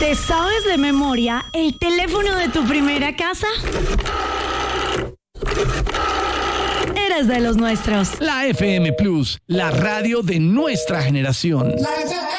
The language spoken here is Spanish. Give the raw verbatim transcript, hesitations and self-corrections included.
¿Te sabes de memoria el teléfono de tu primera casa? Eres de los nuestros. La F M Plus, la radio de nuestra generación. La F M.